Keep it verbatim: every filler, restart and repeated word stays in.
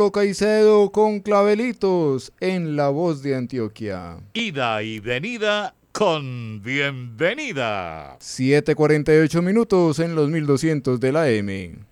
Caicedo con Clavelitos en La Voz de Antioquia. Ida y venida con bienvenida. siete cuarenta y ocho minutos en los mil doscientos de la M.